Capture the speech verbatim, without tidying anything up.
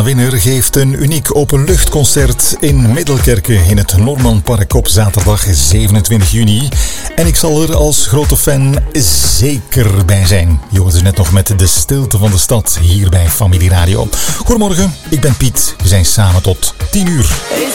Anna Winner geeft een uniek openluchtconcert in Middelkerke in het Normanpark op zaterdag zevenentwintig juni. En ik zal er als grote fan zeker bij zijn. Je hoort dus net nog met De Stilte van de Stad hier bij Familie Radio. Goedemorgen, ik ben Piet. We zijn samen tot tien uur.